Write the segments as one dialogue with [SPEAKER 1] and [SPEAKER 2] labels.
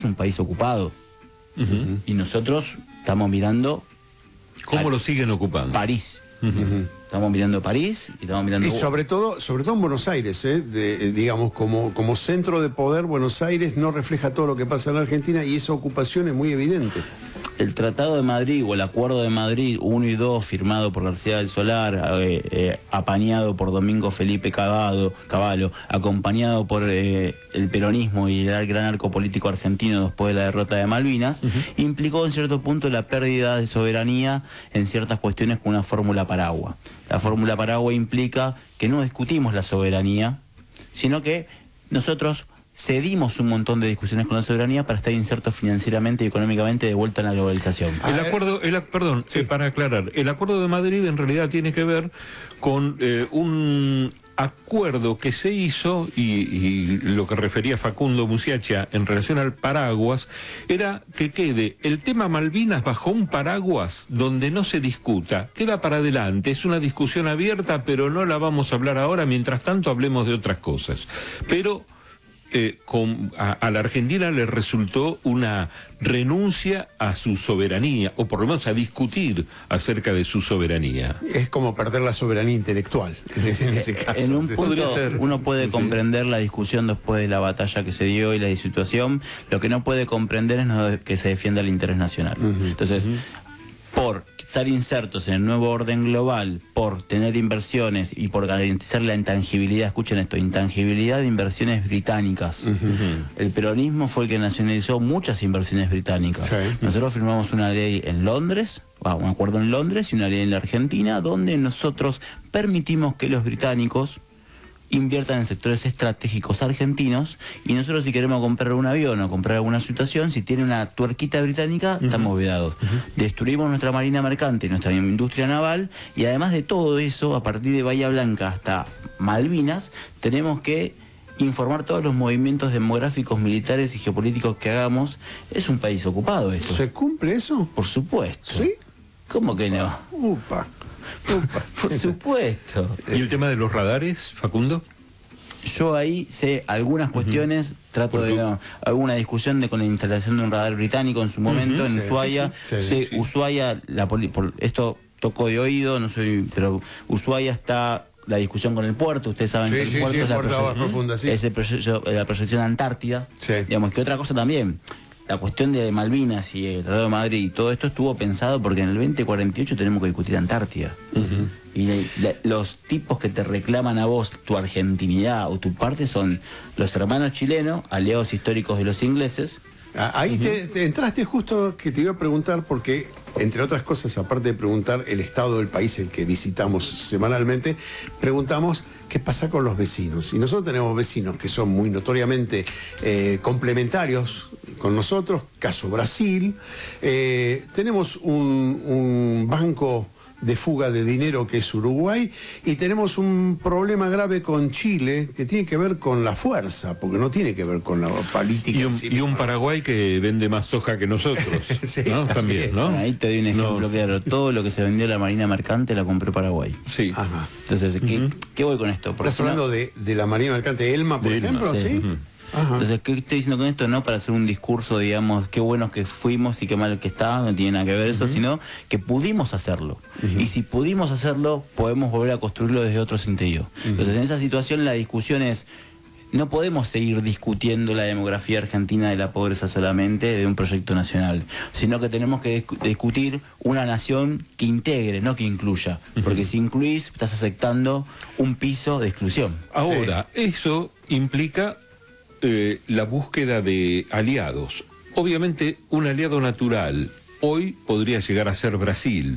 [SPEAKER 1] un país ocupado. Y nosotros estamos mirando...
[SPEAKER 2] ¿Cómo lo siguen ocupando?
[SPEAKER 1] París. Estamos mirando París y estamos mirando...
[SPEAKER 3] Y sobre todo en Buenos Aires, digamos, como centro de poder, Buenos Aires no refleja todo lo que pasa en la Argentina y esa ocupación es muy evidente.
[SPEAKER 1] El Tratado de Madrid o el Acuerdo de Madrid 1 y 2, firmado por García del Solar, apañado por Domingo Felipe Cavallo, acompañado por el peronismo y el gran arco político argentino después de la derrota de Malvinas, implicó en cierto punto la pérdida de soberanía en ciertas cuestiones con una fórmula paraguas. La fórmula paraguas implica que no discutimos la soberanía, sino que nosotros cedimos un montón de discusiones con la soberanía para estar insertos financieramente y económicamente de vuelta en la globalización.
[SPEAKER 2] Para aclarar, el Acuerdo de Madrid en realidad tiene que ver con un acuerdo que se hizo, y lo que refería Facundo Musiaccia en relación al paraguas, era que quede el tema Malvinas bajo un paraguas donde no se discuta, queda para adelante, es una discusión abierta, pero no la vamos a hablar ahora, mientras tanto hablemos de otras cosas. Pero a la Argentina le resultó una renuncia a su soberanía, o por lo menos a discutir acerca de su soberanía.
[SPEAKER 3] Es como perder la soberanía intelectual, en ese caso.
[SPEAKER 1] En un punto uno puede comprender la discusión después de la batalla que se dio y la situación, lo que no puede comprender es que se defienda el interés nacional. Entonces, por estar insertos en el nuevo orden global, por tener inversiones y por garantizar la intangibilidad, escuchen esto, intangibilidad de inversiones británicas. El peronismo fue el que nacionalizó muchas inversiones británicas. Nosotros firmamos una ley en Londres, un acuerdo en Londres y una ley en la Argentina, donde nosotros permitimos que los británicos inviertan en sectores estratégicos argentinos, y nosotros si queremos comprar un avión o comprar alguna situación, si tiene una tuerquita británica, estamos vedados. Destruimos nuestra marina mercante, nuestra industria naval, y además de todo eso, a partir de Bahía Blanca hasta Malvinas, tenemos que informar todos los movimientos demográficos, militares y geopolíticos que hagamos. Es un país ocupado esto.
[SPEAKER 3] ¿Se cumple eso?
[SPEAKER 1] Por supuesto.
[SPEAKER 3] ¿Sí?
[SPEAKER 1] ¿Cómo que no? Por supuesto.
[SPEAKER 2] ¿Y el tema de los radares, Facundo?
[SPEAKER 1] Yo ahí sé algunas cuestiones, trato de alguna discusión con la instalación de un radar británico en su momento en Ushuaia. Ushuaia, esto toco de oído, no soy, pero Ushuaia está la discusión con el puerto. Ustedes saben que el puerto es la proyección Antártida. Digamos que otra cosa también. La cuestión de Malvinas y el Tratado de Madrid y todo esto estuvo pensado porque en el 2048 tenemos que discutir Antártida. Y los tipos que te reclaman a vos tu argentinidad o tu parte son los hermanos chilenos, aliados históricos de los ingleses.
[SPEAKER 3] Ahí te entraste justo que te iba a preguntar, porque entre otras cosas, aparte de preguntar el estado del país, el que visitamos semanalmente, preguntamos qué pasa con los vecinos. Y nosotros tenemos vecinos que son muy notoriamente complementarios con nosotros, caso Brasil. Tenemos un banco de fuga de dinero que es Uruguay, y tenemos un problema grave con Chile que tiene que ver con la fuerza, porque no tiene que ver con la política.
[SPEAKER 2] Y un Paraguay que vende más soja que nosotros, ¿no? También, ¿no?
[SPEAKER 1] Ahí te doy un ejemplo claro. Todo lo que se vendió a la Marina Mercante la compró Paraguay.
[SPEAKER 2] Sí.
[SPEAKER 1] Entonces, ¿qué voy con esto?
[SPEAKER 3] Porque ¿estás hablando de la Marina Mercante Elma, por ejemplo? ¿Sí?
[SPEAKER 1] Entonces, ¿qué estoy diciendo con esto? No para hacer un discurso, digamos, qué buenos que fuimos y qué mal que está, no tiene nada que ver eso, sino que pudimos hacerlo. Y si pudimos hacerlo, podemos volver a construirlo desde otro sentido. Entonces, en esa situación la discusión es, no podemos seguir discutiendo la demografía argentina de la pobreza solamente de un proyecto nacional, sino que tenemos que discutir una nación que integre, no que incluya. Porque si incluís, estás aceptando un piso de exclusión.
[SPEAKER 2] Ahora, eso implica la búsqueda de aliados. Obviamente, un aliado natural hoy podría llegar a ser Brasil,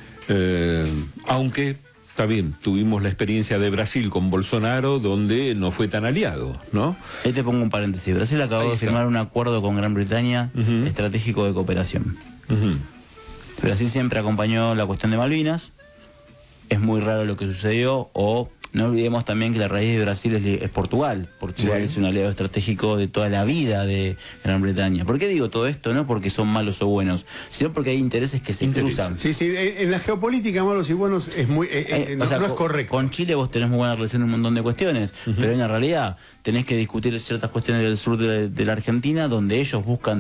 [SPEAKER 2] aunque, está bien, tuvimos la experiencia de Brasil con Bolsonaro, donde no fue tan aliado, ¿no?
[SPEAKER 1] Ahí te pongo un paréntesis. Brasil acabó de firmar un acuerdo con Gran Bretaña estratégico de cooperación. Brasil siempre acompañó la cuestión de Malvinas. Es muy raro lo que sucedió, o no olvidemos también que la raíz de Brasil es Portugal. Portugal es un aliado estratégico de toda la vida de Gran Bretaña. ¿Por qué digo todo esto? No porque son malos o buenos, sino porque hay intereses que se cruzan.
[SPEAKER 3] Sí, en la geopolítica malos y buenos es muy no es correcto.
[SPEAKER 1] Con Chile vos tenés muy buena relación en un montón de cuestiones, pero en la realidad tenés que discutir ciertas cuestiones del sur de la Argentina, donde ellos buscan